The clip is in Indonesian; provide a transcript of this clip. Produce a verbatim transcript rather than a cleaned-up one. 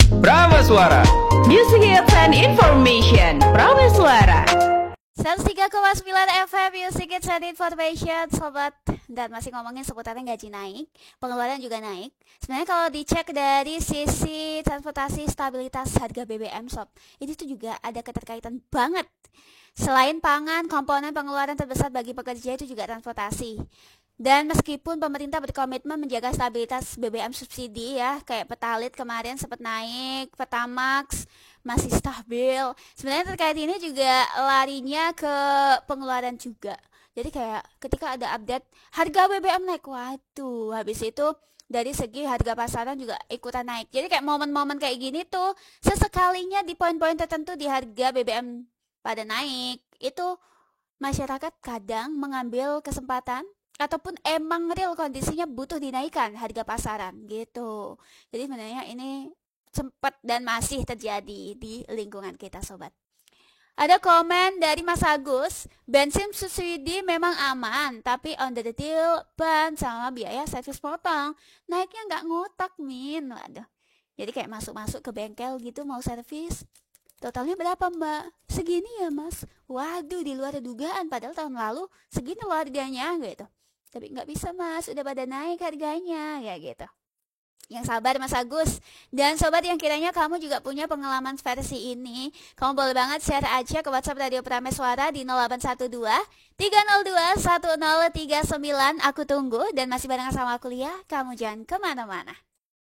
Prameswara. Music Hits and Information. Prameswara. seratus tiga koma sembilan F M Music Hits and Information, sobat. Dan masih ngomongin seputaran gaji naik, pengeluaran juga naik. Sebenarnya kalau dicek dari sisi transportasi, stabilitas harga B B M, sob, ini tuh juga ada keterkaitan banget. Selain pangan, komponen pengeluaran terbesar bagi pekerja itu juga transportasi. Dan meskipun pemerintah berkomitmen menjaga stabilitas B B M subsidi ya, kayak Pertalite kemarin sempat naik, Pertamax masih stabil. Sebenarnya terkait ini juga larinya ke pengeluaran juga. Jadi kayak ketika ada update harga B B M naik, waduh, habis itu dari segi harga pasaran juga ikutan naik. Jadi kayak momen-momen kayak gini tuh sesekalinya di poin-poin tertentu di harga B B M pada naik, itu masyarakat kadang mengambil kesempatan ataupun emang real kondisinya butuh dinaikkan harga pasaran gitu. Jadi sebenarnya ini sempat dan masih terjadi di lingkungan kita, sobat. Ada komen dari Mas Agus, bensin subsidi memang aman, tapi on the detail ban sama biaya servis potong naiknya nggak ngotak, min. Waduh. Jadi kayak masuk-masuk ke bengkel gitu mau servis, totalnya berapa mbak? Segini ya mas. Waduh, di luar dugaan, padahal tahun lalu segini loh harganya gitu. Tapi nggak bisa mas, udah pada naik harganya ya gitu. Yang sabar Mas Agus. Dan sobat yang kiranya kamu juga punya pengalaman versi ini, kamu boleh banget share aja ke WhatsApp Radio Prameswara di nol delapan satu dua tiga nol dua satu nol tiga sembilan. Aku tunggu dan masih barengan sama aku Lia. Kamu jangan kemana-mana.